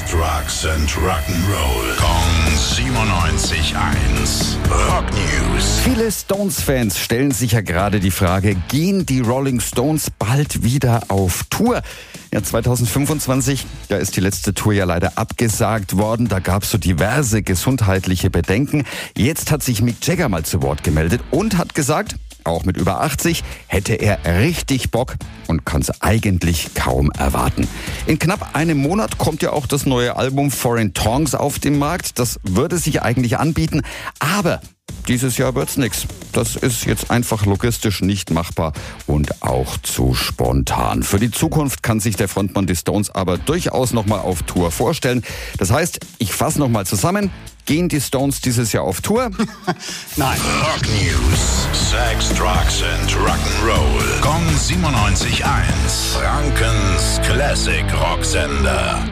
Drugs and Rock'n'Roll. Kong 97.1. Rock News. Viele Stones-Fans stellen sich ja gerade die Frage, gehen die Rolling Stones bald wieder auf Tour? Ja, 2025, da ist die letzte Tour ja leider abgesagt worden. Da gab es so diverse gesundheitliche Bedenken. Jetzt hat sich Mick Jagger mal zu Wort gemeldet und hat gesagt, auch mit über 80 hätte er richtig Bock und kann es eigentlich kaum erwarten. In knapp einem Monat kommt ja auch das neue Album Foreign Tongues auf den Markt. Das würde sich eigentlich anbieten, aber dieses Jahr wird's nix. Das ist jetzt einfach logistisch nicht machbar und auch zu spontan. Für die Zukunft kann sich der Frontmann des Stones aber durchaus nochmal auf Tour vorstellen. Das heißt, ich fasse nochmal zusammen. Gehen die Stones dieses Jahr auf Tour? Nein. Rock News. Sex, Drugs and Rock'n'Roll. Kong 97.1. Frankens Classic Rocksender.